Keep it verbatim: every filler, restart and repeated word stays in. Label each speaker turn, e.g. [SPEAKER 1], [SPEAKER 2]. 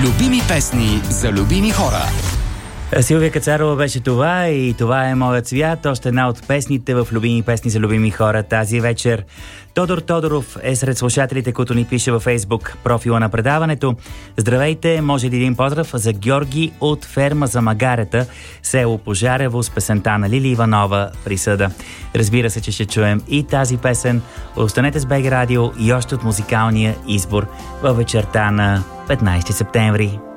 [SPEAKER 1] Любими песни за любими хора.
[SPEAKER 2] Силвия Кацарова беше това и това е Моят свят. Още една от песните в Любими песни за любими хора тази вечер. Тодор Тодоров е сред слушателите, които ни пише във Фейсбук профила на предаването. Здравейте, може ли един поздрав за Георги от ферма за магарета, село Пожарево, с песента на Лили Иванова "Присъда". Разбира се, че ще чуем и тази песен. Останете с БГ Радио и още от музикалния избор във вечерта на петнайсети септември.